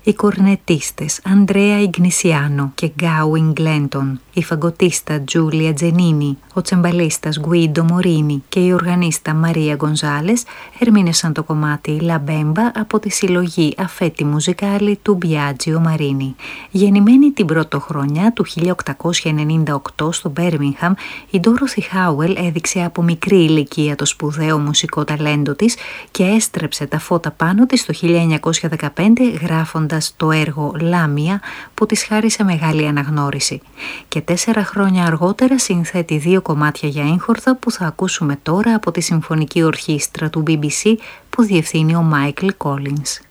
Οι κορνετίστες Ανδρέα Ιγνισιάνο και Γκάουιν Γκλέντον, η φαγκοτίστα Τζούλια Τζενίνι, ο τσεμπαλίστας Γκουίντο Μορίνι και η οργανίστα Μαρία Γκονζάλες ερμήνευσαν το κομμάτι «La Bemba» από τη συλλογή Αφέτη Μουζικάλη του Μπιάτζιο Μαρίνι. Γεννημένη την πρωτοχρονιά του 1898 στο Μπέρμιγχαμ, η Ντόροθι Χάουελ έδειξε από μικρή ηλικία το σπουδαίο μουσικό ταλέντο της και έστρεψε τα φώτα πάνω της το 1915 γράφοντας το έργο «Λάμια» που της χάρισε μεγάλη αναγνώριση. Και 4 χρόνια αργότερα συνθέτει 2 κομμάτια για έγχορδα που θα ακούσουμε τώρα από τη Συμφωνική Ορχήστρα του BBC που διευθύνει ο Μάικλ Κόλινς.